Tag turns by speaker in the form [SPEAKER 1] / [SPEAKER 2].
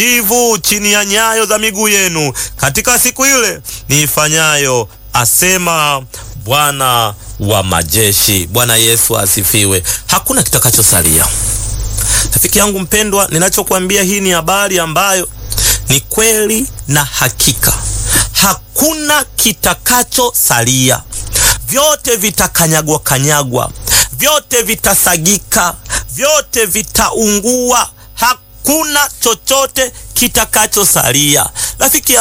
[SPEAKER 1] ivu chini ya nyayo za miguu yenu katika siku ile niifanyayo, asema Bwana wa majeshi. Bwana Yesu asifiwe. Hakuna kitakachosalia. Rafiki yangu mpendwa, ninachokuambia hii ni habari ambayo ni kweli na hakika. Hakuna kitakachosalia. Vyote vitakanyagwa kanyagwa, vyote vitasagika, vyote vitaungua. Hakuna chochote kitakachosalia. Rafiki